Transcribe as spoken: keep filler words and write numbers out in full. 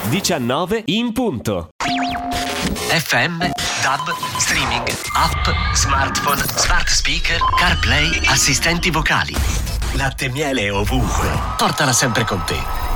diciannove in punto. F M, D A B, streaming, app, smartphone, smart speaker, CarPlay, assistenti vocali. Latte e miele ovunque. Portala sempre con te.